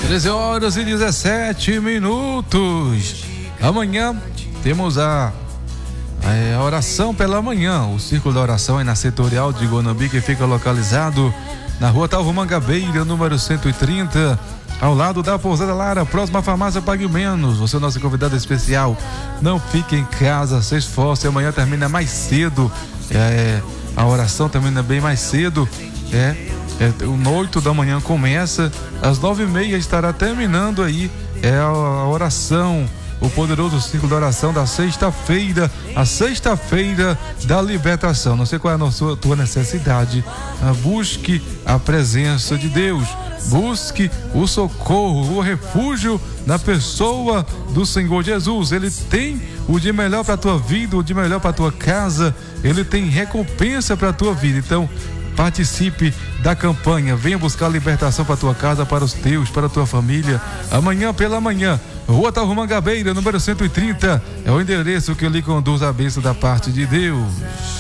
13h17. Amanhã temos a oração pela manhã. O Círculo da Oração é na Setorial de Guanambi, que fica localizado na rua Talvo Mangabeira, número 130, ao lado da Pousada Lara, próxima à farmácia Pague Menos. Você é o nosso convidado especial. Não fique em casa, se esforce. Amanhã termina mais cedo. A oração termina bem mais cedo. 8 da manhã começa, às 9h30 estará terminando aí a oração, o poderoso ciclo da oração da sexta-feira, a sexta-feira da libertação. Não sei qual é a tua necessidade, busque a presença de Deus, busque o socorro, o refúgio na pessoa do Senhor Jesus. Ele tem o de melhor para a tua vida, o de melhor para a tua casa, ele tem recompensa para a tua vida. Então, participe da campanha, venha buscar libertação para a tua casa, para os teus, para a tua família. Amanhã pela manhã, Rua Talvo Mangabeira, número 130, é o endereço que lhe conduz à bênção da parte de Deus.